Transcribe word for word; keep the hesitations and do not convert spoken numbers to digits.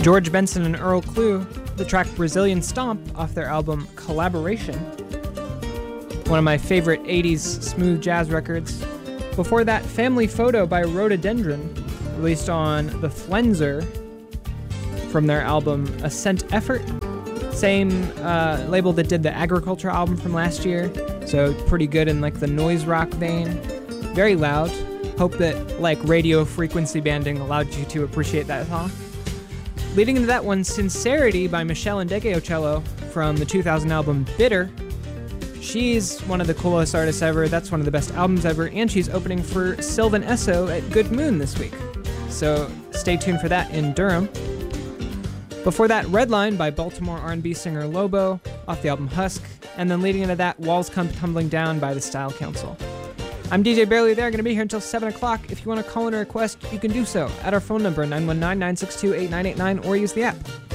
George Benson and Earl Klugh, the track Brazilian Stomp off their album Collaboration. One of my favorite eighties smooth jazz records. Before that, Family Photo by Rhododendron, released on the Flenser from their album Ascent Effort. Same uh, label that did the Agriculture album from last year, so pretty good in like the noise rock vein. Very loud. Hope that like radio frequency banding allowed you to appreciate that song. Leading into that one, Sincerity by Michelle Ndegeocello from the two thousand album Bitter. She's one of the coolest artists ever, that's one of the best albums ever, and she's opening for Sylvan Esso at Good Moon this week. So stay tuned for that in Durham. Before that, Redline by Baltimore R and B singer Lobo off the album Husk, and then leading into that, Walls Come Tumbling Down by the Style Council. I'm D J Barely There, going to be here until seven o'clock. If you want to call in a request, you can do so at our phone number, nine one nine, nine six two, eight nine eight nine, or use the app.